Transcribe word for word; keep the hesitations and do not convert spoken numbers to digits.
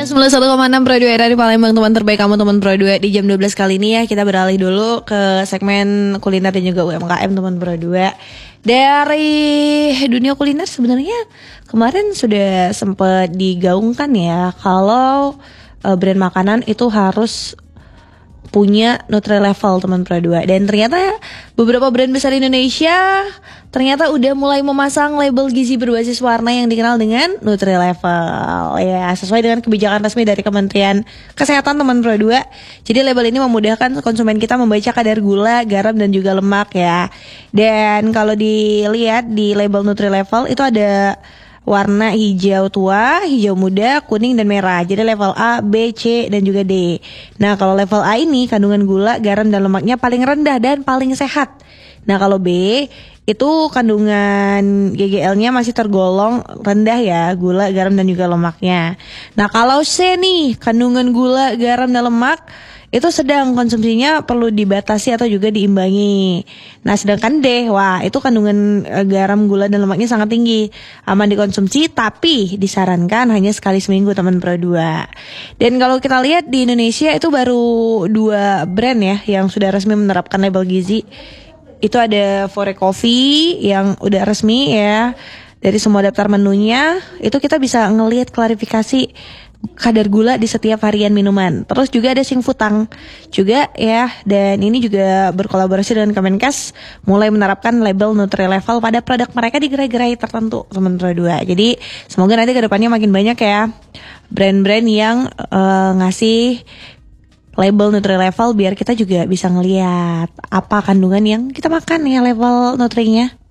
sembilan puluh satu koma enam Pro dua R A di Palembang, teman terbaik kamu, teman Pro dua. Di jam dua belas kali ini ya, kita beralih dulu ke segmen kuliner dan juga U M K M, teman Pro dua. Dari dunia kuliner sebenarnya kemarin sudah sempat digaungkan ya, kalau uh, brand makanan itu harus punya Nutri-Level, teman Pro dua. Dan ternyata beberapa brand besar Indonesia ternyata udah mulai memasang label gizi berbasis warna yang dikenal dengan Nutri-Level. Ya, sesuai dengan kebijakan resmi dari Kementerian Kesehatan, teman Pro dua. Jadi label ini memudahkan konsumen kita membaca kadar gula, garam dan juga lemak ya. Dan kalau dilihat di label Nutri-Level itu ada warna hijau tua, hijau muda, kuning dan merah. Jadi level A, B, C dan juga D. Nah, kalau level A ini kandungan gula, garam dan lemaknya paling rendah dan paling sehat. Nah, kalau B itu kandungan G G L-nya masih tergolong rendah ya, gula, garam dan juga lemaknya. Nah, kalau C nih, kandungan gula, garam dan lemak itu sedang, konsumsinya perlu dibatasi atau juga diimbangi. Nah, sedangkan D, wah itu kandungan e, garam, gula dan lemaknya sangat tinggi, aman dikonsumsi tapi disarankan hanya sekali seminggu, teman Pro dua. Dan kalau kita lihat di Indonesia itu baru dua brand ya yang sudah resmi menerapkan label gizi. Itu ada Fore Coffee yang udah resmi ya. Dari semua daftar menunya itu kita bisa ngelihat klarifikasi kadar gula di setiap varian minuman. Terus juga ada Singfutang juga ya, dan ini juga berkolaborasi dengan Kemenkes mulai menerapkan label Nutri-Level pada produk mereka di gerai-gerai tertentu, teman Pro dua. Jadi semoga nanti kedepannya makin banyak ya brand-brand yang uh, ngasih label Nutri-Level biar kita juga bisa ngelihat apa kandungan yang kita makan ya level nutrinya.